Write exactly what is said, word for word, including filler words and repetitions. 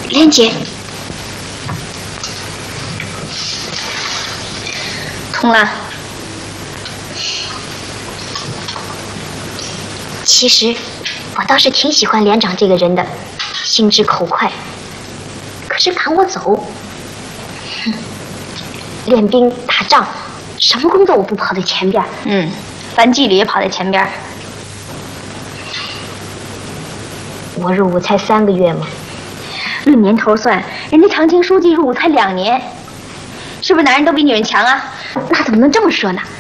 莲姐，通了。其实我倒是挺喜欢连长这个人的，心直口快。可是赶我走，哼，练兵打仗，什么工作我不跑在前边？嗯，反纪律也跑在前边。我入伍才三个月嘛，论年头算，人家常青书记入伍才两年，是不是男人都比女人强啊？那怎么能这么说呢？